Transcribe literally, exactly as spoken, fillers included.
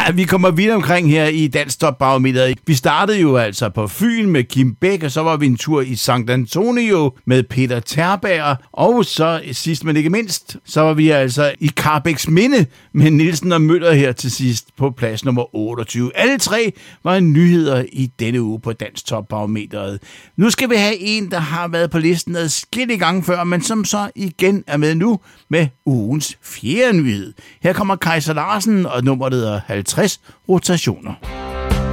vi kommer vidt omkring her i Dansk Top Barometeret. Vi startede jo altså på Fyn med Kim Bæk, og så var vi en tur i Sankt Antonio med Peter Terberg, og så sidst men ikke mindst, så var vi altså i Karrebæksminde med Nielsen og Møller her til sidst på plads nummer otteogtyve. Alle tre var nyheder i denne uge på Dansk Top Barometeret. Nu skal vi have en, der har været på listen adskillige gange før, men som så igen er med nu med ugens fjerde nyhed. Her kommer Kaiser Larsen, og nummeret hedder halvtreds rotationer.